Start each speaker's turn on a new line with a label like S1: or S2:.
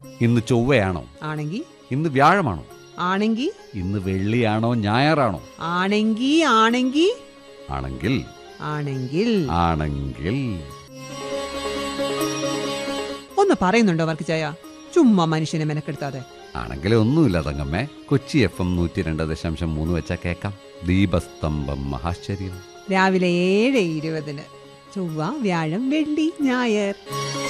S1: ഇന്ന് ചൊവ്വയാണോ?
S2: ആണെങ്കി.
S1: ഇന്ന് വ്യാഴമാണോ?
S2: ആണെങ്കി.
S1: ഇന്ന് വെള്ളിയാണോ ഞായറാണോ?
S2: ആണെങ്കി. ആണെങ്കി.
S1: ആണെങ്കിൽ.
S2: ആണെങ്കിൽ.
S1: ആണെങ്കിൽ.
S2: ഒന്ന് പറയുന്നുണ്ടോ വർക്കിച്ചായ? ചുമ്മാ മനുഷ്യനെ മെനക്കെടുത്താതെ.
S1: ആണെങ്കിലേ ഒന്നുമില്ല തങ്കമ്മേ. കൊച്ചി FM 102.3 വെച്ചാ കേക്കാം. ദീപസ്തംഭം മഹാശ്ചര്യം.
S2: രാവിലെ 7:20. ചൊവ്വ, വ്യാഴം, വെള്ളി, ഞായർ.